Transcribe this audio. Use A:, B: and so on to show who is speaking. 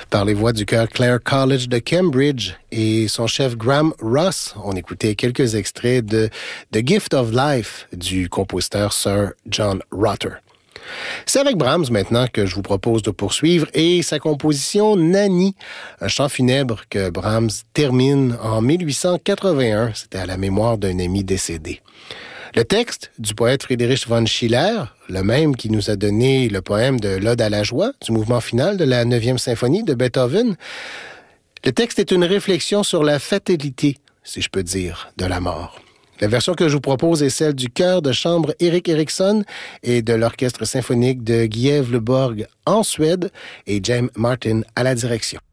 A: par les voix du chœur Clare College de Cambridge et son chef Graham Ross. On écoutait quelques extraits de The Gift of Life du compositeur Sir John Rutter. C'est avec Brahms maintenant que je vous propose de poursuivre et sa composition Nanny, un chant funèbre que Brahms termine en 1881. C'était à la mémoire d'un ami décédé. Le texte du poète Friedrich von Schiller, le même qui nous a donné le poème de l'Ode à la joie, du mouvement final de la 9e symphonie de Beethoven. Le texte est une réflexion sur la fatalité, si je peux dire, de la mort. La version que je vous propose est celle du chœur de chambre Erik Erikson et de l'orchestre symphonique de Gävleborg en Suède et James Martin à la direction.